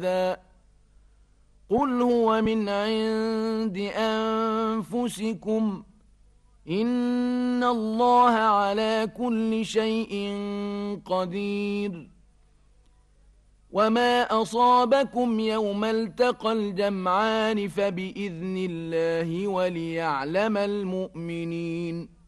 قل هو من عند أنفسكم إن الله على كل شيء قدير. وما أصابكم يوم التقى الجمعان فبإذن الله وليعلم المؤمنين.